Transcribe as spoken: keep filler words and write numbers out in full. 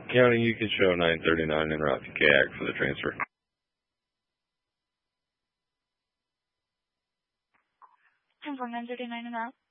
County, you can show nine thirty-nine en route to K A C for the transfer. ten four nine thirty-nine en route.